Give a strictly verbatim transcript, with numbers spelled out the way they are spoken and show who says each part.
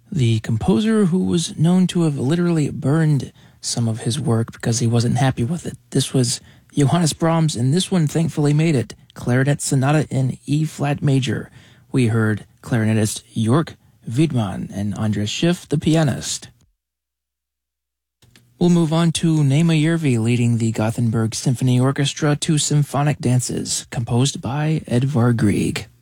Speaker 1: The composer who was known to have literally burned some of his work because he wasn't happy with it. This was Johannes Brahms, and this one thankfully made it. Clarinet Sonata in E-flat major. We heard clarinetist Jörg Wiedmann and Andres Schiff, the pianist. We'll move on to Naima Järvi leading the Gothenburg Symphony Orchestra to Symphonic Dances, composed by Edvard Grieg.